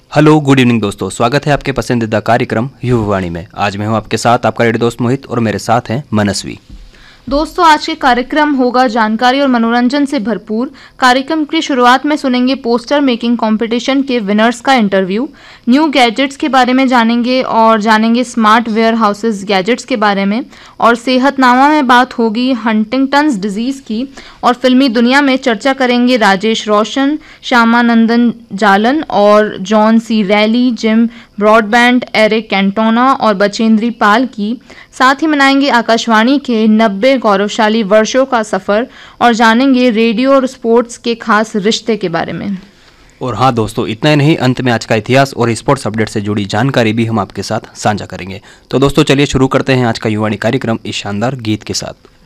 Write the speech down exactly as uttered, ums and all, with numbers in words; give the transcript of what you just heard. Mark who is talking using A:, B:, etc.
A: Hello good evening दोस्तों, स्वागत है आपके पसंदीदा कार्यक्रम युवावाणी में। आज मैं हूं आपके साथ आपका रेडियो दोस्त मोहित और मेरे साथ हैं मनस्वी।
B: दोस्तों, आज के कार्यक्रम होगा जानकारी और मनोरंजन से भरपूर। कार्यक्रम की शुरुआत में सुनेंगे पोस्टर मेकिंग कंपटीशन के विनर्स का इंटरव्यू, न्यू गैजेट्स के बारे में जानेंगे और जानेंगे स्मार्ट वेयर हाउसेस गैजेट्स के बारे में, और सेहतनामा में बात होगी हंटिंगटन्स डिजीज़ की, और फिल्मी दुनिया में चर्चा करेंगे राजेश रोशन, श्यामानंदन जालन और John C rally, gym broadband, Eric Cantona और बचेंद्री पाल की। साथ ही मनाएंगे आकाशवाणी के नब्बे गौरवशाली वर्षों का सफ़र और जानेंगे रेडियो और स्पोर्ट्स के खास रिश्ते के बारे में।
A: और हाँ दोस्तों, इतना ही नहीं, अंत में आज का इतिहास और स्पोर्ट्स अपडेट से जुड़ी जानकारी भी हम आपके साथ साझा करेंगे। तो दोस्तों चलिए शुरू करते हैं आज का युवावाणी कार्यक्रम इस शानदार गीत के साथ।